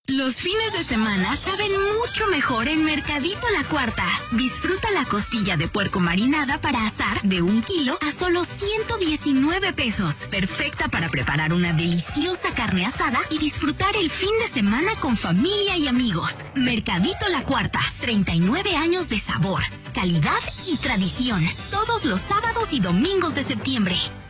Los fines de semana saben mucho mejor en Mercadito La Cuarta. Disfruta la costilla de puerco marinada para asar de 1 kilo a solo 119 pesos. Perfecta para preparar una deliciosa carne asada y disfrutar el fin de semana con familia y amigos. Mercadito La Cuarta, 39 años de sabor, calidad y tradición. Todos los sábados y domingos de septiembre.